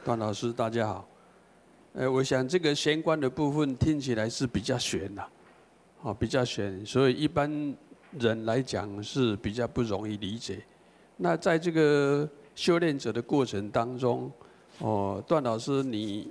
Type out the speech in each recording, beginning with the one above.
段老师，大家好。我想这个玄关的部分听起来是比较玄的，比较玄，所以一般人来讲是比较不容易理解。那在这个修炼者的过程当中，段老师你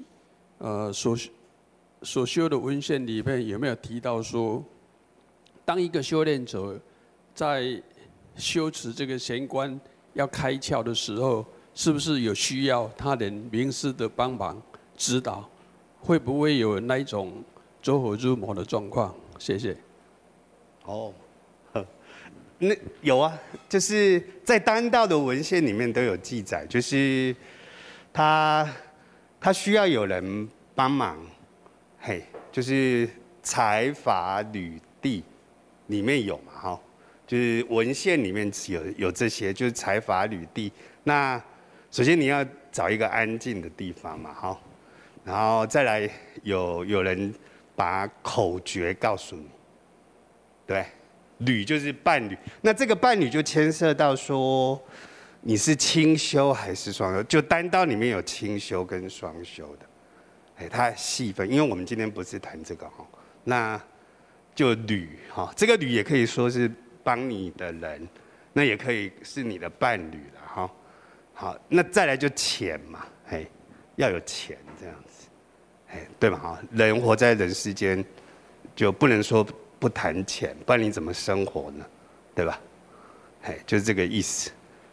所修的文献里面有没有提到说，当一个修炼者在修持这个玄关要开窍的时候，是不是有需要他人名师的帮忙指导？会不会有那一种走火入魔的状况？谢谢。 哦，那有啊，就是在丹道的文献里面都有记载，就是他需要有人帮忙，嘿，就是财法履地里面有嘛，哈，就是文献里面有这些，就是财法履地。那首先你要找一个安静的地方嘛，哈。然后再来有人把口诀告诉你，对，履就是伴侣，那这个伴侣就牵涉到说你是清修还是双修，就单道里面有清修跟双修的，哎，它细分，因为我们今天不是谈这个哈，那就履哈，这个履也可以说是帮你的人，那也可以是你的伴侣了哈，好，那再来就钱嘛，哎，要有钱这样子。对嘛哈，人活在人世间，就不能说不谈钱，不然你怎么生活呢？对吧？就是这个意思。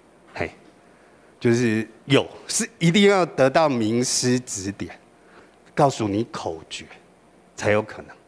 就是是一定要得到名师指点，告诉你口诀，才有可能。